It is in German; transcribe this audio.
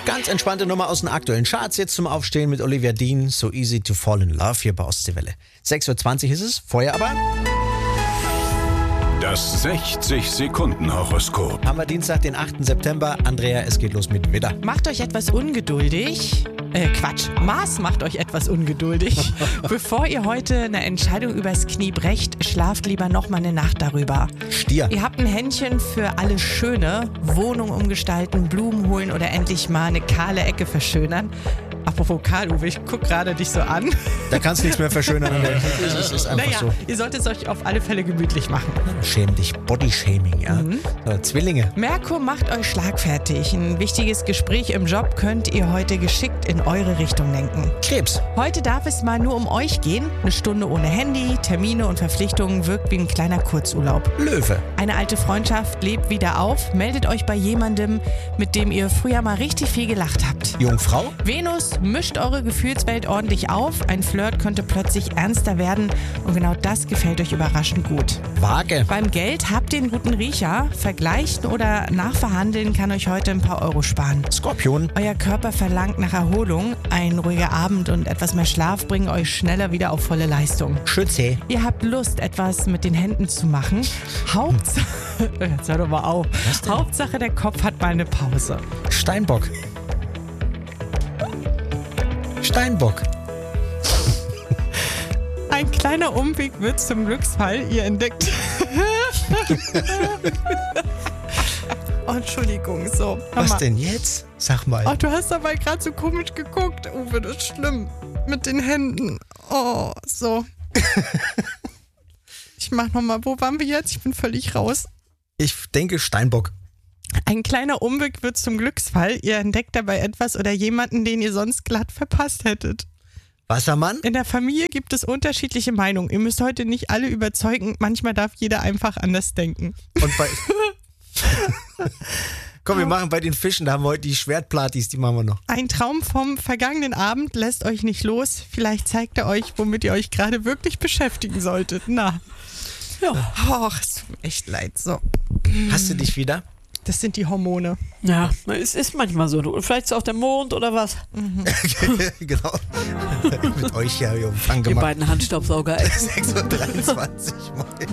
Ganz entspannte Nummer aus den aktuellen Charts. Jetzt zum Aufstehen mit Olivia Dean. So easy to fall in love hier bei Ostseewelle. 6.20 Uhr ist es. Vorher aber Das 60-Sekunden-Horoskop. haben wir Dienstag, den 8. September. Andrea, es geht los mit Widder. Macht euch etwas ungeduldig. Mars macht euch etwas ungeduldig. Bevor ihr heute eine Entscheidung übers Knie brecht, schlaft lieber noch mal eine Nacht darüber. Stier. Ihr habt ein Händchen für alles Schöne. Wohnung umgestalten, Blumen holen oder endlich mal eine kahle Ecke verschönern. Apropos kahl, Uwe, ich guck gerade dich so an. Da kannst du nichts mehr verschönern. Das ist einfach Naja, so. ihr solltet es euch auf alle Fälle gemütlich machen. Schäm dich. Bodyshaming, ja. Zwillinge. Merkur macht euch schlagfertig. Ein wichtiges Gespräch im Job könnt ihr heute geschickt in eure Richtung lenken. Krebs. Heute darf es mal nur um euch gehen. Eine Stunde ohne Handy, Termine und Verpflichtungen wirkt wie ein kleiner Kurzurlaub. Löwe. Eine alte Freundschaft lebt wieder auf. Meldet euch bei jemandem, mit dem ihr früher mal richtig viel gelacht habt. Jungfrau. Venus mischt eure Gefühlswelt ordentlich auf. Ein Flirt könnte plötzlich ernster werden und genau das gefällt euch überraschend gut. Waage. Beim Geld habt ihr einen guten Riecher. Vergleichen oder nachverhandeln kann euch heute ein paar Euro sparen. Skorpion. Euer Körper verlangt nach Erholung. Ein ruhiger Abend und etwas mehr Schlaf bringen euch schneller wieder auf volle Leistung. Schütze. Ihr habt Lust, etwas mit den Händen zu machen. Hauptsache, jetzt hör doch mal auf. Was denn? Hauptsache, der Kopf hat mal eine Pause. Steinbock. Steinbock. Ein kleiner Umweg wird zum Glücksfall. Ihr entdeckt... Oh, Entschuldigung, so. Was denn jetzt? Sag mal. Oh, du hast aber gerade so komisch geguckt, Uwe, das ist schlimm. Mit den Händen. Oh, so. Ich mach nochmal, wo waren wir jetzt? Ich bin völlig raus. Ich denke Steinbock. Ein kleiner Umweg wird zum Glücksfall. Ihr entdeckt dabei etwas oder jemanden, den ihr sonst glatt verpasst hättet. Wassermann. In der Familie gibt es unterschiedliche Meinungen. Ihr müsst heute nicht alle überzeugen. Manchmal darf jeder einfach anders denken. Und bei... Komm, wir machen bei den Fischen, da haben wir heute die Schwertplatis, die machen wir noch. Ein Traum vom vergangenen Abend lässt euch nicht los. Vielleicht zeigt er euch, womit ihr euch gerade wirklich beschäftigen solltet. Na. Ja. Och, es tut mir echt leid. So. Hast du dich wieder? Das sind die Hormone. Ja, es ist manchmal so. Vielleicht ist es auch der Mond oder was. Genau. Mit euch ja Empfang Die gemacht. beiden Handstaubsauger. 6.23 Uhr.